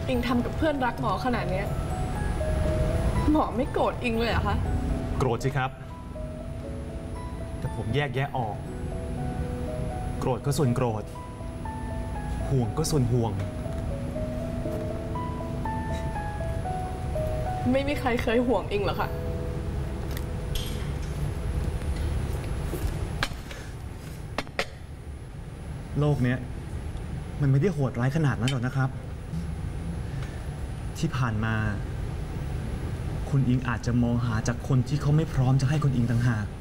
อิงทำกับเพื่อนรักหมอขนาดนี้หมอไม่โกรธอิงเลยเหรอคะโกรธสิครับแต่ผมแยกแยะออกโกรธก็ส่วนโกรธห่วงก็ส่วนห่วงไม่มีใครเคยห่วงอิงหรอคะโลกเนี้ยมันไม่ได้โหดร้ายขนาดนั้นหรอกนะครับที่ผ่านมาคุณอิงอาจจะมองหาจากคนที่เขาไม่พร้อมจะให้คุณอิงต่างหาก